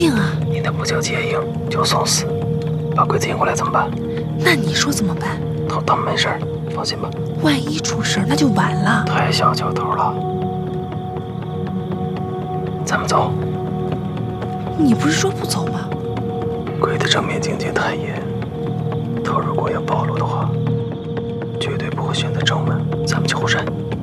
硬啊！ 你那不叫接应，叫送死。把鬼子引过来怎么办？ 那你说怎么办？ 他们没事，放心吧。 万一出事那就晚了。 太小瞧头了。咱们走。 你不是说不走吗？ 鬼的正面警戒太严，他如果要暴露的话，绝对不会选择正门。咱们去后山。